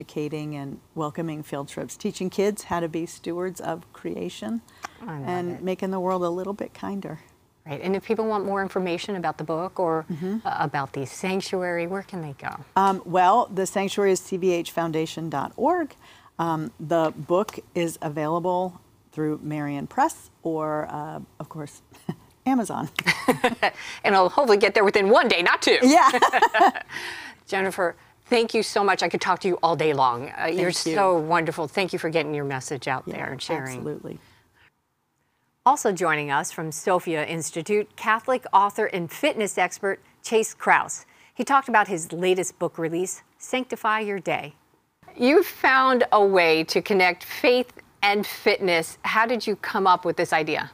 educating and welcoming field trips, teaching kids how to be stewards of creation and making the world a little bit kinder. Right, and if people want more information about the book or about the sanctuary, where can they go? Well, the sanctuary is cvhfoundation.org. The book is available through Marian Press or, of course, Amazon. And it'll hopefully get there within one day, not two. Yeah. Jennifer, thank you so much. I could talk to you all day long. You're so wonderful. Thank you for getting your message out there and sharing. Absolutely. Also joining us from Sophia Institute, Catholic author and fitness expert Chase Kraus. He talked about his latest book release, Sanctify Your Day. You found a way to connect faith and fitness. How did you come up with this idea?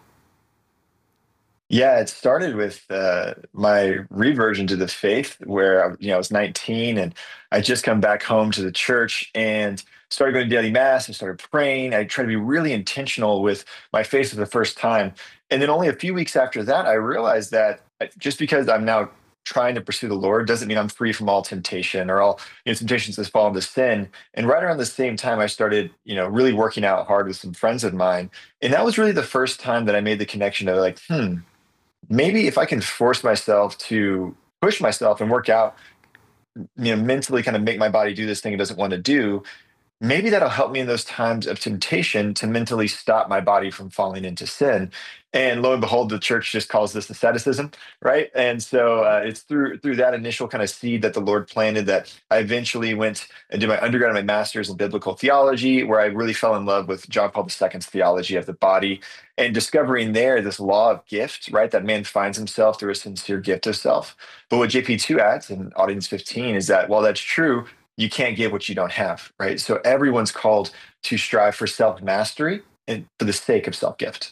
Yeah, it started with my reversion to the faith, where I was 19 and I just come back home to the church and started going to daily mass and started praying. I tried to be really intentional with my faith for the first time, and then only a few weeks after that, I realized that just because I'm now trying to pursue the Lord doesn't mean I'm free from all temptation or all temptations that fall into sin. And right around the same time, I started really working out hard with some friends of mine, and that was really the first time that I made the connection of like, maybe if I can force myself to push myself and work out, mentally kind of make my body do this thing it doesn't want to do, maybe that'll help me in those times of temptation to mentally stop my body from falling into sin. And lo and behold, the church just calls this asceticism, right? And so it's through that initial kind of seed that the Lord planted that I eventually went and did my undergrad and my master's in biblical theology, where I really fell in love with John Paul II's theology of the body and discovering there this law of gift, right? That man finds himself through a sincere gift of self. But what JP2 adds in Audience 15 is that while that's true, you can't give what you don't have, right? So everyone's called to strive for self-mastery and for the sake of self-gift.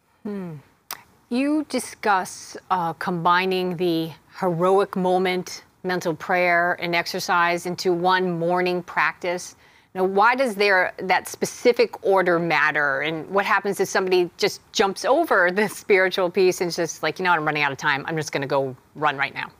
You discuss combining the heroic moment, mental prayer, and exercise into one morning practice. Now, why does that specific order matter? And what happens if somebody just jumps over the spiritual piece and is just like, I'm running out of time. I'm just going to go run right now.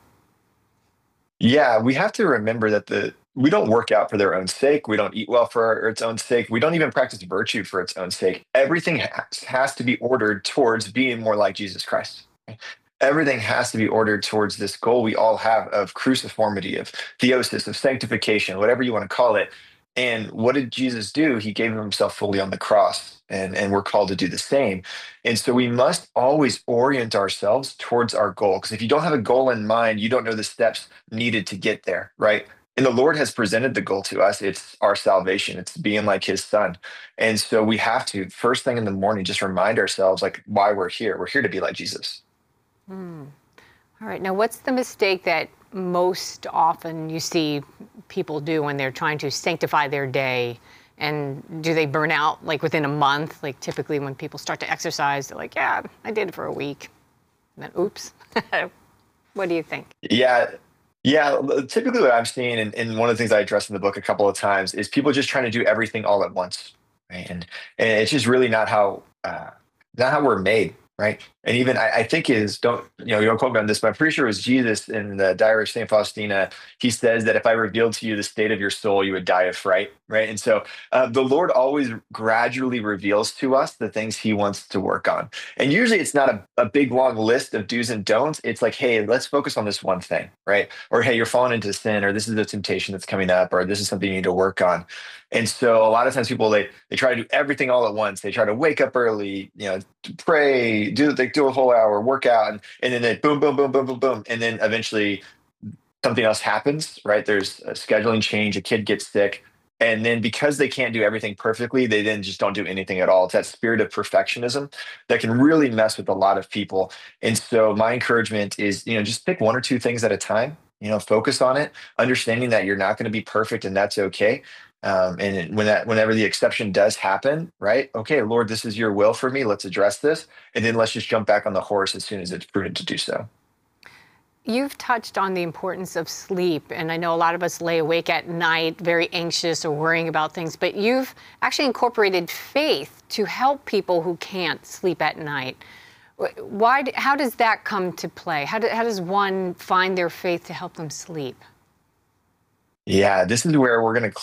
Yeah, we have to remember that we don't work out for their own sake. We don't eat well for its own sake. We don't even practice virtue for its own sake. Everything has to be ordered towards being more like Jesus Christ. Everything has to be ordered towards this goal we all have of cruciformity, of theosis, of sanctification, whatever you want to call it. And what did Jesus do? He gave himself fully on the cross, and we're called to do the same. And so we must always orient ourselves towards our goal, because if you don't have a goal in mind, you don't know the steps needed to get there, right? And the Lord has presented the goal to us. It's our salvation. It's being like his son. And so we have to, first thing in the morning, just remind ourselves like why we're here. We're here to be like Jesus. All right. Now, what's the mistake that most often you see people do when they're trying to sanctify their day? And do they burn out like within a month? Like typically when people start to exercise, they're like, yeah, I did it for a week. And then, oops. What do you think? Yeah, typically what I'm seeing, and one of the things I address in the book a couple of times, is people just trying to do everything all at once, right? And it's just really not how we're made, right? And even I think you don't quote me on this, but I'm pretty sure it was Jesus in the Diary of St. Faustina. He says that if I revealed to you the state of your soul, you would die of fright, right? And so the Lord always gradually reveals to us the things he wants to work on. And usually it's not a big, long list of do's and don'ts. It's like, hey, let's focus on this one thing, right? Or, hey, you're falling into sin, or this is the temptation that's coming up, or this is something you need to work on. And so a lot of times people, they try to do everything all at once. They try to wake up early, pray, do a whole hour, work out, and then they boom, boom, boom, boom, boom, boom. And then eventually something else happens, right? There's a scheduling change, a kid gets sick. And then because they can't do everything perfectly, they then just don't do anything at all. It's that spirit of perfectionism that can really mess with a lot of people. And so my encouragement is, just pick one or two things at a time, focus on it, understanding that you're not going to be perfect and that's okay. And whenever the exception does happen, right? Okay, Lord, this is your will for me. Let's address this. And then let's just jump back on the horse as soon as it's prudent to do so. You've touched on the importance of sleep, and I know a lot of us lay awake at night very anxious or worrying about things, but you've actually incorporated faith to help people who can't sleep at night. How does that come to play? How does one find their faith to help them sleep? Yeah, this is where we're going to